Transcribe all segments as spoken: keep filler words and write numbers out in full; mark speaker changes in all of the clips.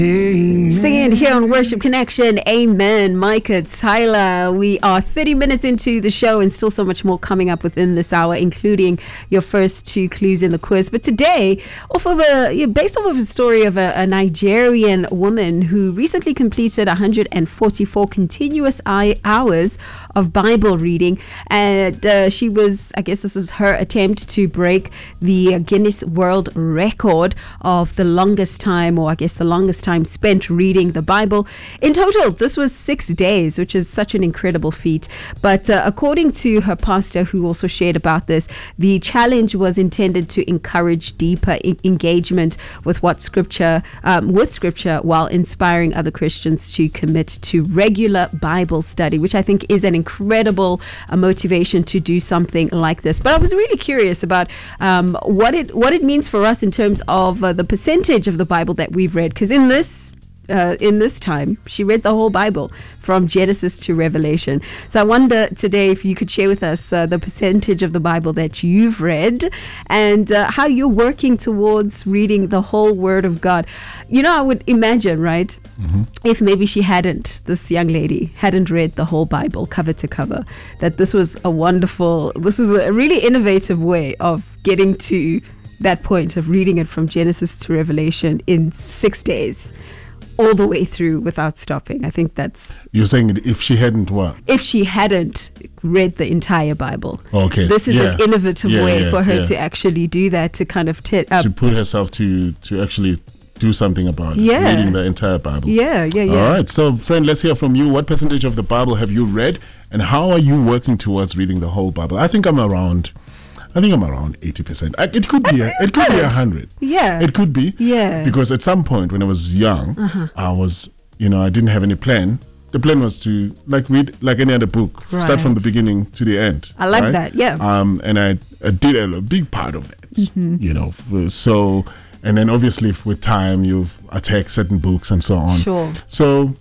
Speaker 1: Amen.
Speaker 2: Singing here on Worship Connection, amen. Micah Tyler. We are thirty minutes into the show and still so much more coming up within this hour, including your first two clues in the quiz. But today, off of a based off of a story of a, a Nigerian woman who recently completed one hundred forty-four continuous hours of Bible reading, and uh, she was, I guess this is her attempt to break the Guinness World Record of the longest time, or I guess the longest time spent reading the Bible. In total, this was six days, which is such an incredible feat. But uh, according to her pastor, who also shared about this, the challenge was intended to encourage deeper I- engagement with what scripture, um, with scripture, while inspiring other Christians to commit to regular Bible study, which I think is an incredible uh, motivation to do something like this. But I was really curious about um, what it what it means for us in terms of uh, the percentage of the Bible that we've read, because in this Uh, in this time, she read the whole Bible from Genesis to Revelation. So I wonder today if you could share with us uh, the percentage of the Bible that you've read and uh, how you're working towards reading the whole Word of God. You know, I would imagine, right, mm-hmm. if maybe she hadn't, this young lady hadn't read the whole Bible cover to cover, that this was a wonderful, this was a really innovative way of getting to that point of reading it from Genesis to Revelation in six days. All the way through without stopping. I think that's...
Speaker 3: You're saying if she hadn't what?
Speaker 2: If she hadn't read the entire Bible.
Speaker 3: Okay.
Speaker 2: This is
Speaker 3: yeah.
Speaker 2: an innovative
Speaker 3: yeah,
Speaker 2: way
Speaker 3: yeah,
Speaker 2: for her
Speaker 3: yeah.
Speaker 2: to actually do that, to kind of... T- uh,
Speaker 3: to put herself to, to actually do something about it.
Speaker 2: Yeah.
Speaker 3: Reading the entire Bible.
Speaker 2: Yeah, yeah, yeah.
Speaker 3: All right. So, friend, let's hear from you. What percentage of the Bible have you read? And how are you working towards reading the whole Bible? I think I'm around... I think I'm around eighty percent. I, it could
Speaker 2: That's
Speaker 3: be a, it could be a hundred.
Speaker 2: Yeah.
Speaker 3: It could be.
Speaker 2: Yeah.
Speaker 3: Because at some point when I was young,
Speaker 2: uh-huh.
Speaker 3: I was, you know, I didn't have any plan. The plan was to like read like any other book,
Speaker 2: right.
Speaker 3: start from the beginning to the end.
Speaker 2: I like
Speaker 3: right?
Speaker 2: that. Yeah.
Speaker 3: Um, and I, I did a, a big part of it,
Speaker 2: mm-hmm.
Speaker 3: you know, so, and then obviously with time you've attacked certain books and so on.
Speaker 2: Sure.
Speaker 3: So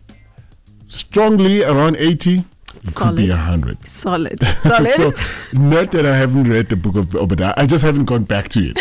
Speaker 3: strongly around eighty. It
Speaker 2: Solid.
Speaker 3: could be a hundred.
Speaker 2: Solid. Solid.
Speaker 3: So, not that I haven't read the book of Obadiah, I just haven't gone back to it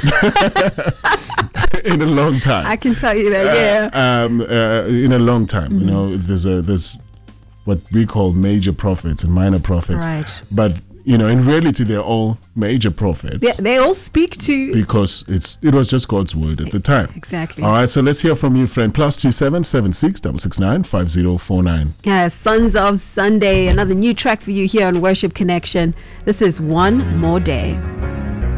Speaker 3: in a long time.
Speaker 2: I can tell you that, yeah.
Speaker 3: Uh, um, uh, in a long time,
Speaker 2: mm-hmm.
Speaker 3: you know, there's a there's what we call major prophets and minor prophets,
Speaker 2: Right.
Speaker 3: but you know, in reality, they're all major prophets.
Speaker 2: Yeah, they all speak to...
Speaker 3: Because it's it was just God's word at the time.
Speaker 2: Exactly.
Speaker 3: All right, so let's hear from you, friend. Plus two seven seven six double six nine five zero four nine.
Speaker 2: Yeah, Sons of Sunday, another new track for you here on Worship Connection. This is One More Day.